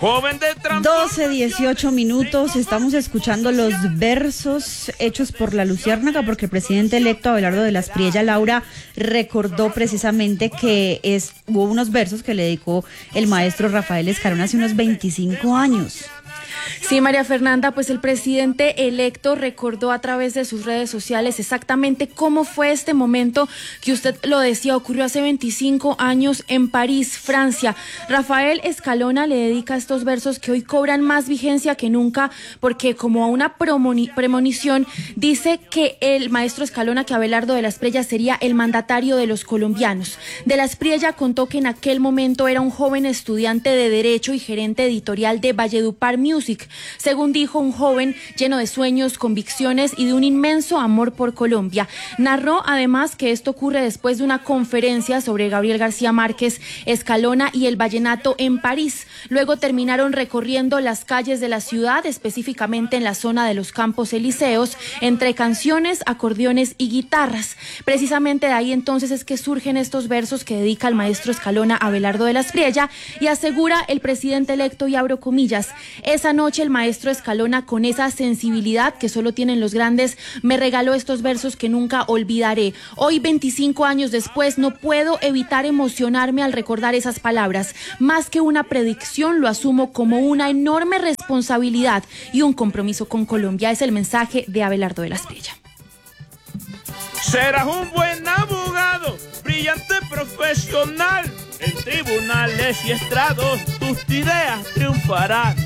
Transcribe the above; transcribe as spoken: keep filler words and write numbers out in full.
Joven de doce, dieciocho minutos, estamos escuchando los versos hechos por la Luciérnaga, porque el presidente electo Abelardo de las Priella Laura recordó precisamente que es, hubo unos versos que le dedicó el maestro Rafael Escalona hace unos veinticinco años. Sí, María Fernanda, pues el presidente electo recordó a través de sus redes sociales exactamente cómo fue este momento que usted lo decía, ocurrió hace veinticinco años en París, Francia. Rafael Escalona le dedica estos versos que hoy cobran más vigencia que nunca, porque como a una premonición dice que el maestro Escalona, que Abelardo de las Priella sería el mandatario de los colombianos. De las Priella contó que en aquel momento era un joven estudiante de Derecho y gerente editorial de Valledupar Music. Según dijo, un joven lleno de sueños, convicciones y de un inmenso amor por Colombia. Narró además que esto ocurre después de una conferencia sobre Gabriel García Márquez, Escalona y el vallenato en París. Luego terminaron recorriendo las calles de la ciudad, específicamente en la zona de los Campos Elíseos, entre canciones, acordeones y guitarras. Precisamente de ahí entonces es que surgen estos versos que dedica el maestro Escalona a Abelardo de las Priella, y asegura el presidente electo, y abro comillas, esa noche el maestro Escalona, con esa sensibilidad que solo tienen los grandes, me regaló estos versos que nunca olvidaré. Hoy, veinticinco años después, no puedo evitar emocionarme al recordar esas palabras. Más que una predicción, lo asumo como una enorme responsabilidad y un compromiso con Colombia. Es el mensaje de Abelardo de las Priella. Serás un buen abogado, brillante profesional. En tribunales y estrados tus ideas triunfarán.